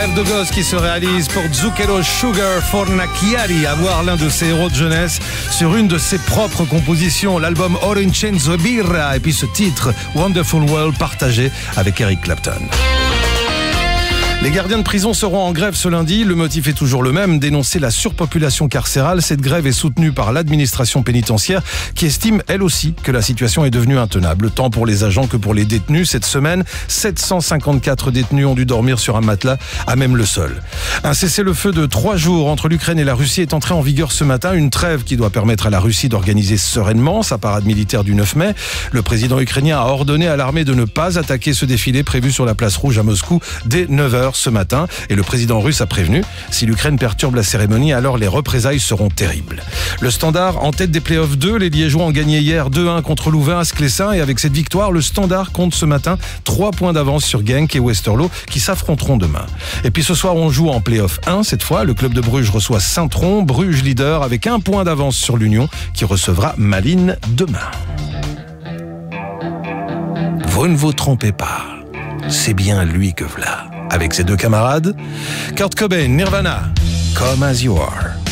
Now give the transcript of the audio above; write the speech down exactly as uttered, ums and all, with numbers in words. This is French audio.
Rêve de gosse qui se réalise pour Zucchero Sugar Fornaciari, avoir l'un de ses héros de jeunesse sur une de ses propres compositions, l'album Orincenzo Birra, et puis ce titre Wonderful World partagé avec Eric Clapton. Les gardiens de prison seront en grève ce lundi. Le motif est toujours le même, dénoncer la surpopulation carcérale. Cette grève est soutenue par l'administration pénitentiaire qui estime, elle aussi, que la situation est devenue intenable, tant pour les agents que pour les détenus. Cette semaine, sept cent cinquante-quatre détenus ont dû dormir sur un matelas à même le sol. Un cessez-le-feu de trois jours entre l'Ukraine et la Russie est entré en vigueur ce matin. Une trêve qui doit permettre à la Russie d'organiser sereinement sa parade militaire du neuf mai. Le président ukrainien a ordonné à l'armée de ne pas attaquer ce défilé prévu sur la place rouge à Moscou dès neuf heures ce matin, et le président russe a prévenu, si l'Ukraine perturbe la cérémonie, alors les représailles seront terribles. Le Standard en tête des playoffs deux, les Liégeois ont gagné hier deux un contre Louvain à Sclessin, et avec cette victoire, le Standard compte ce matin trois points d'avance sur Genk et Westerlo qui s'affronteront demain. Et puis ce soir, on joue en playoff un, cette fois, le club de Bruges reçoit Saint-Tron, Bruges leader avec un point d'avance sur l'Union qui recevra Malines demain. Vous ne vous trompez pas, c'est bien lui que v'là. Avec ses deux camarades, Kurt Cobain, Nirvana, Come As You Are.